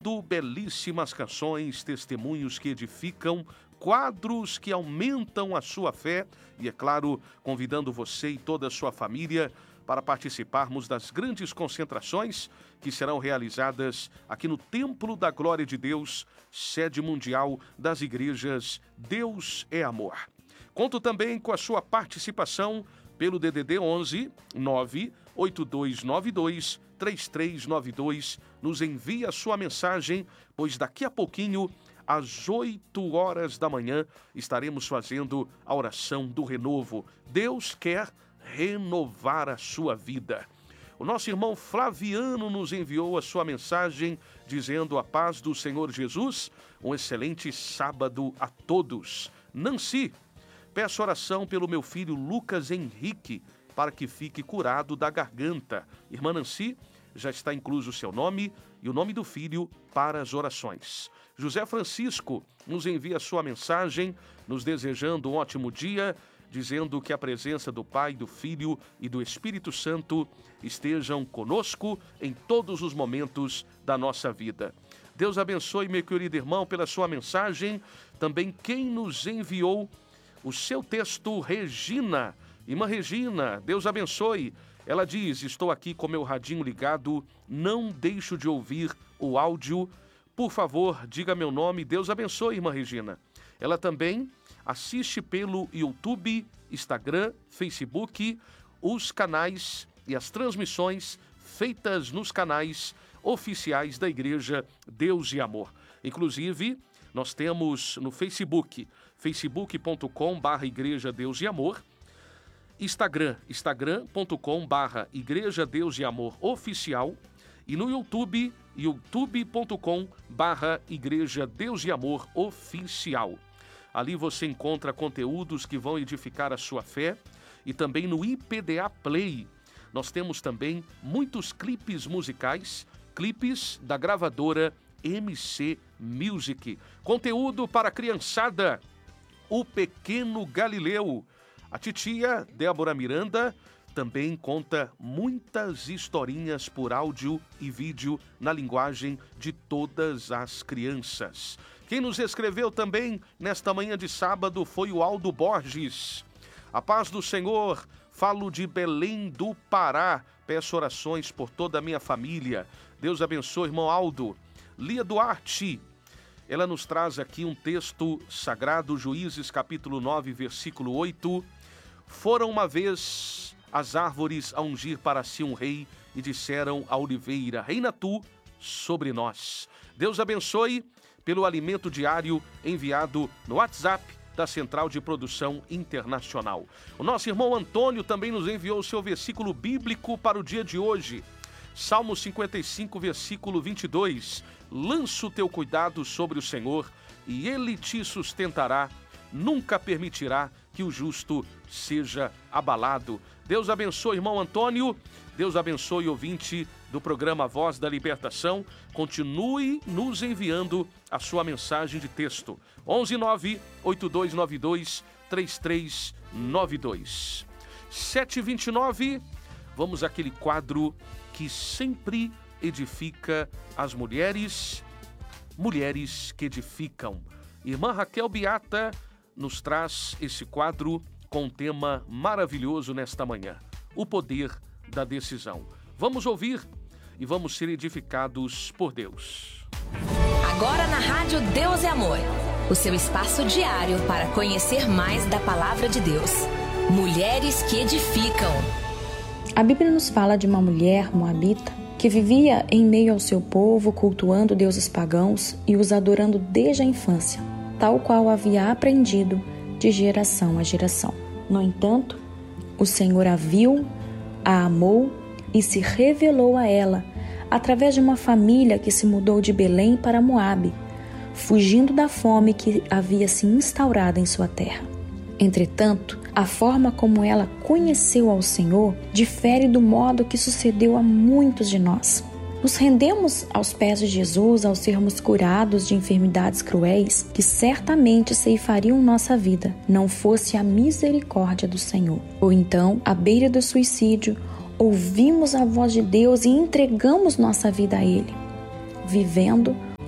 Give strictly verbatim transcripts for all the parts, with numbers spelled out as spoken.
ouvindo belíssimas canções, testemunhos que edificam, quadros que aumentam a sua fé e, é claro, convidando você e toda a sua família para participarmos das grandes concentrações que serão realizadas aqui no Templo da Glória de Deus, sede mundial das igrejas Deus é Amor. Conto também com a sua participação pelo D D D onze nove oito dois nove dois três três nove dois. Nos envie a sua mensagem, pois daqui a pouquinho, às oito horas da manhã, estaremos fazendo a oração do renovo. Deus quer renovar a sua vida. O nosso irmão Flaviano nos enviou a sua mensagem dizendo a paz do Senhor Jesus, um excelente sábado a todos. Nancy, peço oração pelo meu filho Lucas Henrique, para que fique curado da garganta. Irmã Nancy, já está incluso o seu nome e o nome do filho para as orações. José Francisco nos envia a sua mensagem, nos desejando um ótimo dia, dizendo que a presença do Pai, do Filho e do Espírito Santo estejam conosco em todos os momentos da nossa vida. Deus abençoe, meu querido irmão, pela sua mensagem. Também quem nos enviou o seu texto, Regina. Irmã Regina, Deus abençoe. Ela diz, estou aqui com meu radinho ligado, não deixo de ouvir o áudio. Por favor, diga meu nome. Deus abençoe, irmã Regina. Ela também assiste pelo YouTube, Instagram, Facebook, os canais e as transmissões feitas nos canais oficiais da Igreja Deus e Amor. Inclusive, nós temos no Facebook, facebook ponto com barra Igreja Deus e Amor, Instagram, instagram ponto com barra Igreja Deus e Amor Oficial, e no YouTube, youtube ponto com barra Igreja Deus e Amor Oficial. Ali você encontra conteúdos que vão edificar a sua fé, e também no I P D A Play. Nós temos também muitos clipes musicais, clipes da gravadora M C Music. Conteúdo para a criançada, O Pequeno Galileu. A titia Débora Miranda também conta muitas historinhas por áudio e vídeo na linguagem de todas as crianças. Quem nos escreveu também nesta manhã de sábado foi o Aldo Borges. A paz do Senhor, falo de Belém do Pará. Peço orações por toda a minha família. Deus abençoe, irmão Aldo. Lia Duarte, ela nos traz aqui um texto sagrado, Juízes capítulo nove, versículo oito. Foram uma vez as árvores a ungir para si um rei e disseram à oliveira, reina tu sobre nós. Deus abençoe pelo alimento diário enviado no WhatsApp da Central de Produção Internacional. O nosso irmão Antônio também nos enviou o seu versículo bíblico para o dia de hoje. Salmo cinquenta e cinco, versículo vinte e dois. Lança o teu cuidado sobre o Senhor e Ele te sustentará. Nunca permitirá que o justo seja abalado. Deus abençoe, irmão Antônio. Deus abençoe, ouvinte do programa Voz da Libertação. Continue nos enviando a sua mensagem de texto. onze nove oito dois nove dois três três nove dois. sete e vinte e nove. Vamos àquele quadro que sempre edifica as mulheres, mulheres que edificam. Irmã Raquel Beata nos traz esse quadro com um tema maravilhoso nesta manhã, o poder da decisão. Vamos ouvir e vamos ser edificados por Deus. Agora na Rádio Deus é Amor, o seu espaço diário para conhecer mais da Palavra de Deus. Mulheres que edificam. A Bíblia nos fala de uma mulher moabita que vivia em meio ao seu povo, cultuando deuses pagãos e os adorando desde a infância, tal qual havia aprendido de geração a geração. No entanto, o Senhor a viu, a amou e se revelou a ela através de uma família que se mudou de Belém para Moabe, fugindo da fome que havia se instaurado em sua terra. Entretanto, a forma como ela conheceu ao Senhor difere do modo que sucedeu a muitos de nós. Nos rendemos aos pés de Jesus ao sermos curados de enfermidades cruéis que certamente ceifariam nossa vida, não fosse a misericórdia do Senhor. Ou então, à beira do suicídio, ouvimos a voz de Deus e entregamos nossa vida a Ele, vivendo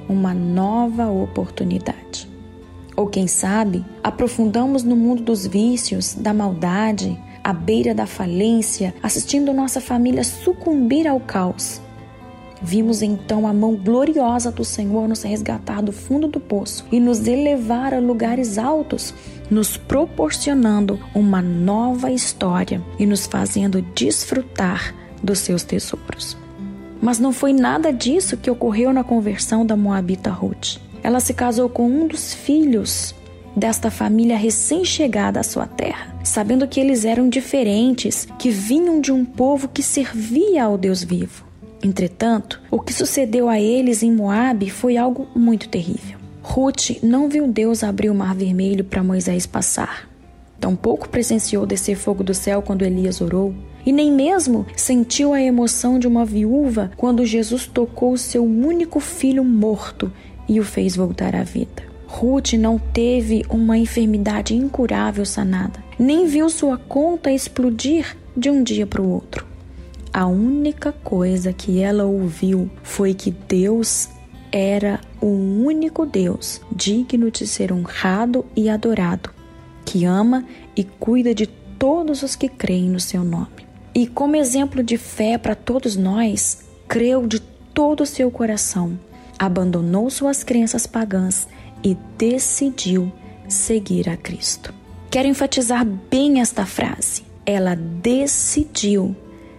uma nova oportunidade. Ou quem sabe, aprofundamos no mundo dos vícios, da maldade, à beira da falência, assistindo nossa família sucumbir ao caos. Vimos então a mão gloriosa do Senhor nos resgatar do fundo do poço e nos elevar a lugares altos, nos proporcionando uma nova história e nos fazendo desfrutar dos seus tesouros. Mas não foi nada disso que ocorreu na conversão da moabita Ruth. Ela se casou com um dos filhos desta família recém-chegada à sua terra, sabendo que eles eram diferentes, que vinham de um povo que servia ao Deus vivo. Entretanto, o que sucedeu a eles em Moabe foi algo muito terrível. Ruth não viu Deus abrir o mar vermelho para Moisés passar. Tampouco presenciou descer fogo do céu quando Elias orou. E nem mesmo sentiu a emoção de uma viúva quando Jesus tocou seu único filho morto e o fez voltar à vida. Ruth não teve uma enfermidade incurável sanada, nem viu sua conta explodir de um dia para o outro. A única coisa que ela ouviu foi que Deus era o único Deus digno de ser honrado e adorado, que ama e cuida de todos os que creem no seu nome. E como exemplo de fé para todos nós, creu de todo o seu coração, abandonou suas crenças pagãs e decidiu seguir a Cristo. Quero enfatizar bem esta frase. Ela decidiu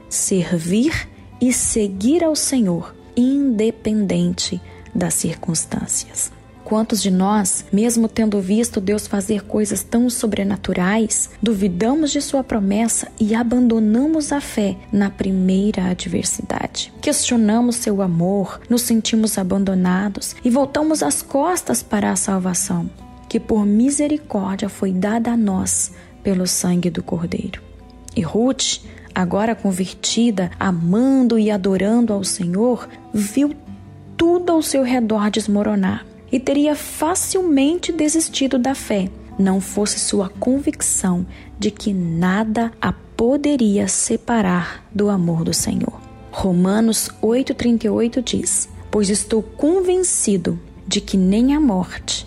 servir e seguir ao Senhor, independente das circunstâncias. Quantos de nós, mesmo tendo visto Deus fazer coisas tão sobrenaturais, duvidamos de sua promessa e abandonamos a fé na primeira adversidade? Questionamos seu amor, nos sentimos abandonados e voltamos as costas para a salvação, que por misericórdia foi dada a nós pelo sangue do Cordeiro. E Ruth, agora convertida, amando e adorando ao Senhor, viu tudo ao seu redor desmoronar e teria facilmente desistido da fé, não fosse sua convicção de que nada a poderia separar do amor do Senhor. Romanos oito, trinta e oito diz: pois estou convencido de que nem a morte,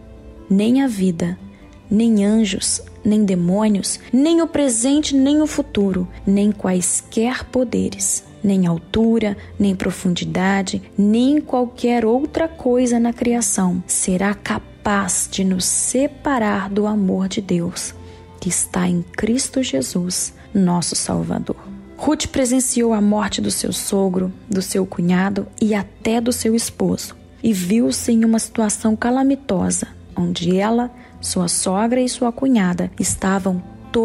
nem a vida, nem anjos, nem demônios, nem o presente, nem o futuro, nem quaisquer poderes, nem altura, nem profundidade, nem qualquer outra coisa na criação será capaz de nos separar do amor de Deus, que está em Cristo Jesus, nosso Salvador. Ruth presenciou a morte do seu sogro, do seu cunhado e até do seu esposo, e viu-se em uma situação calamitosa, onde ela, sua sogra e sua cunhada estavam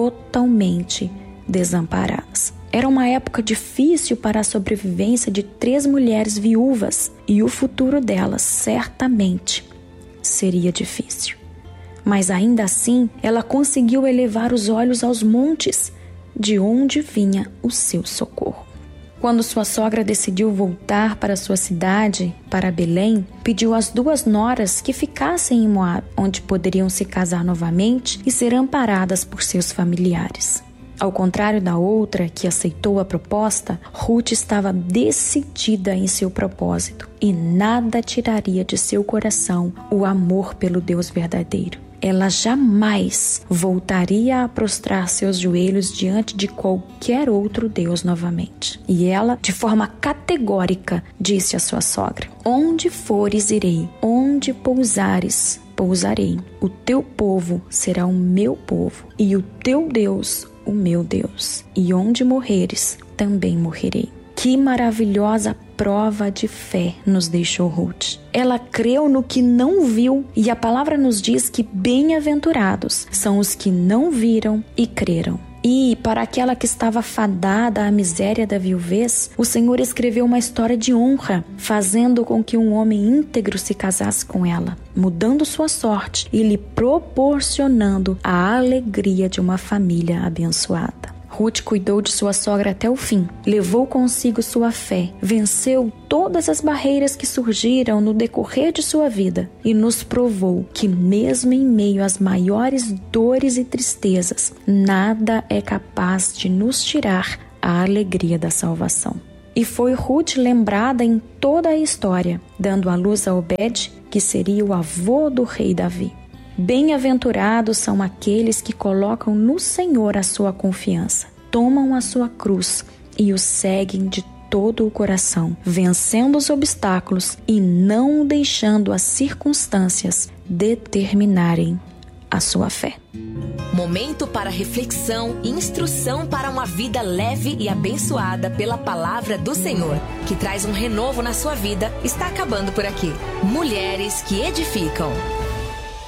totalmente desamparadas. Era uma época difícil para a sobrevivência de três mulheres viúvas e o futuro delas certamente seria difícil. Mas ainda assim, ela conseguiu elevar os olhos aos montes, de onde vinha o seu socorro. Quando sua sogra decidiu voltar para sua cidade, para Belém, pediu às duas noras que ficassem em Moabe, onde poderiam se casar novamente e ser amparadas por seus familiares. Ao contrário da outra, que aceitou a proposta, Ruth estava decidida em seu propósito e nada tiraria de seu coração o amor pelo Deus verdadeiro. Ela jamais voltaria a prostrar seus joelhos diante de qualquer outro Deus novamente. E ela, de forma categórica, disse à sua sogra: onde fores irei, onde pousares, pousarei. O teu povo será o meu povo e o teu Deus o meu Deus, e onde morreres, também morrerei. Que maravilhosa prova de fé nos deixou Ruth. Ela creu no que não viu, e a palavra nos diz que bem-aventurados são os que não viram e creram. E, para aquela que estava fadada à miséria da viuvez, o Senhor escreveu uma história de honra, fazendo com que um homem íntegro se casasse com ela, mudando sua sorte e lhe proporcionando a alegria de uma família abençoada. Ruth cuidou de sua sogra até o fim, levou consigo sua fé, venceu todas as barreiras que surgiram no decorrer de sua vida e nos provou que mesmo em meio às maiores dores e tristezas, nada é capaz de nos tirar a alegria da salvação. E foi Ruth lembrada em toda a história, dando à luz a Obed, que seria o avô do rei Davi. Bem-aventurados são aqueles que colocam no Senhor a sua confiança, tomam a sua cruz e o seguem de todo o coração, vencendo os obstáculos e não deixando as circunstâncias determinarem a sua fé. Momento para reflexão e instrução para uma vida leve e abençoada pela palavra do Senhor, que traz um renovo na sua vida, está acabando por aqui. Mulheres que edificam.